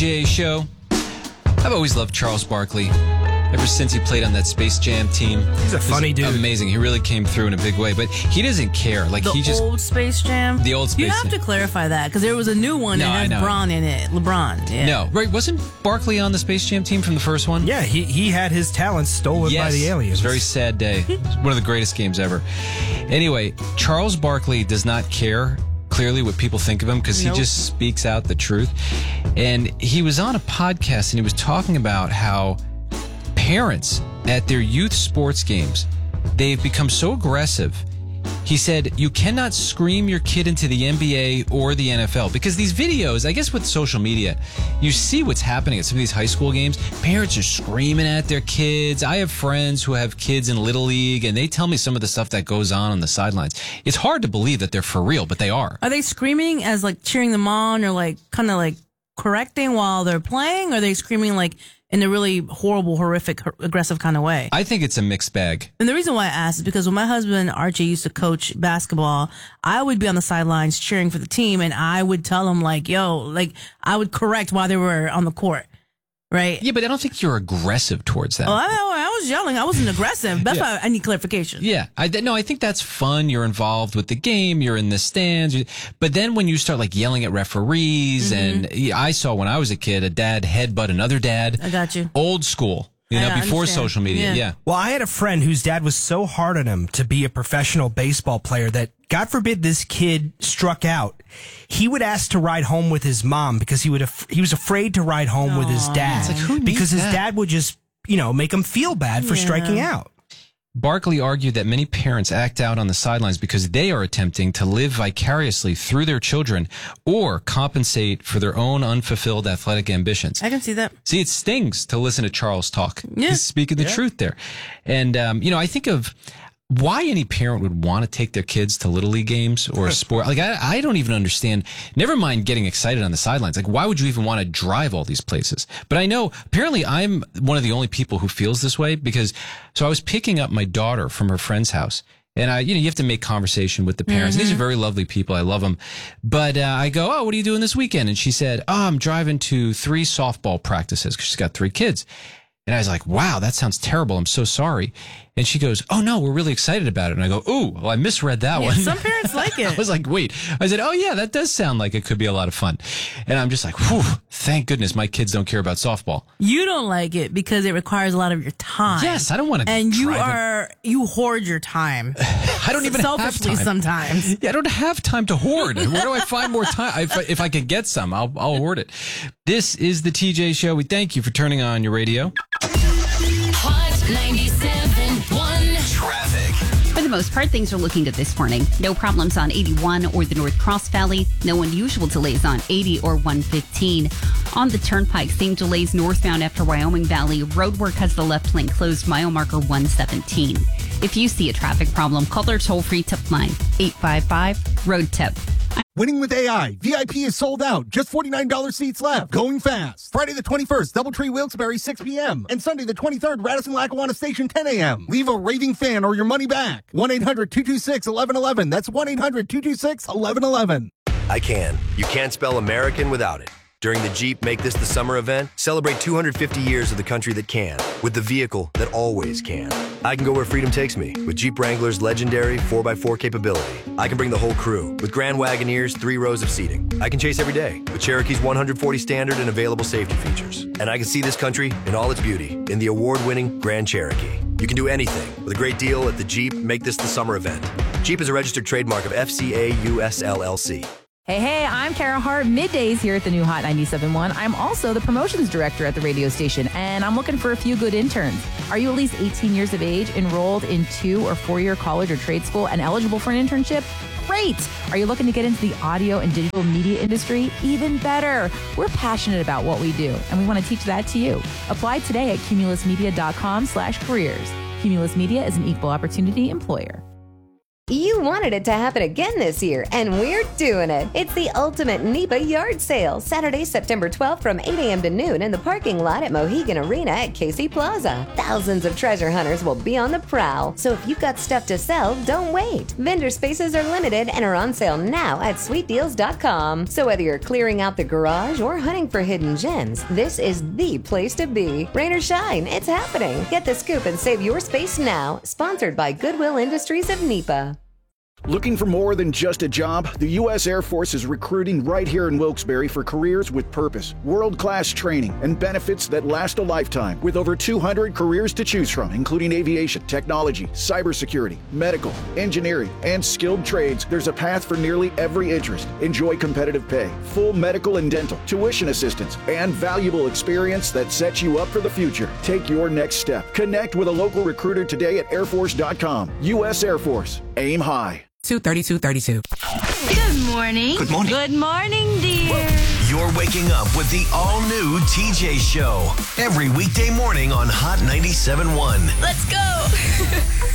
PGA Show. I've always loved Charles Barkley. Ever since he played on that Space Jam team. He's a funny dude. Amazing. He really came through in a big way. But he doesn't care. Like The old Space Jam? The old Space Jam. You have to clarify that, because there was a new one that has LeBron in it. LeBron, yeah. No, right. Wasn't Barkley on the Space Jam team from the first one? Yeah, he had his talents stolen by the aliens. It was a very sad day. It's one of the greatest games ever. Anyway, Charles Barkley does not care clearly what people think of him, because he just speaks out the truth. And he was on a podcast and he was talking about how parents at their youth sports games, they've become so aggressive. He said, you cannot scream your kid into the NBA or the NFL, because these videos, I guess with social media, you see what's happening at some of these high school games. Parents are screaming at their kids. I have friends who have kids in Little League, and they tell me some of the stuff that goes on the sidelines. It's hard to believe that they're for real, but they are. Are they screaming as like cheering them on, or like kind of like correcting while they're playing? Or are they screaming like in a really horrible, horrific, aggressive kind of way? I think it's a mixed bag. And the reason why I asked is because when my husband, Archie, used to coach basketball, I would be on the sidelines cheering for the team, and I would tell them, like, yo, like, I would correct while they were on the court, right? Yeah, but I don't think you're aggressive towards them. Oh, I was yelling. I wasn't aggressive. That's why I need clarification. Yeah. I think that's fun. You're involved with the game. You're in the stands. But then when you start like yelling at referees, and I saw when I was a kid, a dad headbutt another dad. I got you. Old school. Before social media. Yeah. Well, I had a friend whose dad was so hard on him to be a professional baseball player that, God forbid, this kid struck out. He would ask to ride home with his mom because he was afraid to ride home with his dad. It's like, who needs because his that? dad would just, make him feel bad for striking out. Barkley argued that many parents act out on the sidelines because they are attempting to live vicariously through their children or compensate for their own unfulfilled athletic ambitions. I can see that. See, it stings to listen to Charles talk. Yeah. He's speaking the truth there. And, I think of why any parent would want to take their kids to Little League games or a sport. Like, I don't even understand. Never mind getting excited on the sidelines. Like, why would you even want to drive all these places? But I know, apparently, I'm one of the only people who feels this way because, so I was picking up my daughter from her friend's house. And you have to make conversation with the parents. These are very lovely people. I love them. But I go, oh, what are you doing this weekend? And she said, oh, I'm driving to 3 softball practices because she's got 3 kids. And I was like, wow, that sounds terrible. I'm so sorry. And she goes, oh, no, we're really excited about it. And I go, ooh, well, I misread that one. Some parents like it. I was like, wait. I said, oh, yeah, that does sound like it could be a lot of fun. And I'm just like, whew, thank goodness my kids don't care about softball. You don't like it because it requires a lot of your time. Yes, I don't want to And you hoard your time. I don't even have time. Selfishly sometimes. Yeah, I don't have time to hoard. Where do I find more time? If I could get some, I'll hoard it. This is the TJ Show. We thank you for turning on your radio. Hot 97.1 Traffic. For the most part, things are looking good this morning. No problems on 81 or the North Cross Valley. No unusual delays on 80 or 115. On the Turnpike, same delays northbound after Wyoming Valley. Roadwork has the left lane closed, mile marker 117. If you see a traffic problem, call their toll-free tip line, 855-ROAD-TIP. Winning with AI. VIP is sold out. Just $49 seats left. Going fast. Friday the 21st, Doubletree Wilkes-Barre, 6 p.m. And Sunday the 23rd, Radisson-Lackawanna Station, 10 a.m. Leave a raving fan or your money back. 1-800-226-1111. That's 1-800-226-1111. I can. You can't spell American without it. During the Jeep Make This the Summer event, celebrate 250 years of the country that can, with the vehicle that always can. I can go where freedom takes me, with Jeep Wrangler's legendary 4x4 capability. I can bring the whole crew, with Grand Wagoneer's 3 rows of seating. I can chase every day, with Cherokee's 140 standard and available safety features. And I can see this country in all its beauty, in the award-winning Grand Cherokee. You can do anything, with a great deal at the Jeep Make This the Summer event. Jeep is a registered trademark of FCA US LLC. Hey, I'm Kara Hart, middays here at the new Hot 97.1. I'm also the promotions director at the radio station, and I'm looking for a few good interns. Are you at least 18 years of age, enrolled in 2 or 4-year college or trade school, and eligible for an internship? Great! Are you looking to get into the audio and digital media industry? Even better! We're passionate about what we do, and we want to teach that to you. Apply today at cumulusmedia.com/careers. Cumulus Media is an equal opportunity employer. You wanted it to happen again this year, and we're doing it. It's the ultimate NEPA yard sale, Saturday, September 12th from 8 a.m. to noon in the parking lot at Mohegan Arena at Casey Plaza. Thousands of treasure hunters will be on the prowl, so if you've got stuff to sell, don't wait. Vendor spaces are limited and are on sale now at sweetdeals.com. So whether you're clearing out the garage or hunting for hidden gems, this is the place to be. Rain or shine, it's happening. Get the scoop and save your space now. Sponsored by Goodwill Industries of NEPA. Looking for more than just a job? The U.S. Air Force is recruiting right here in Wilkes-Barre for careers with purpose, world-class training, and benefits that last a lifetime. With over 200 careers to choose from, including aviation, technology, cybersecurity, medical, engineering, and skilled trades, there's a path for nearly every interest. Enjoy competitive pay, full medical and dental, tuition assistance, and valuable experience that sets you up for the future. Take your next step. Connect with a local recruiter today at airforce.com. U.S. Air Force. Aim high. 23232. Good morning. Good morning. Good morning, dear. You're waking up with the all-new TJ Show. Every weekday morning on Hot 97.1. Let's go.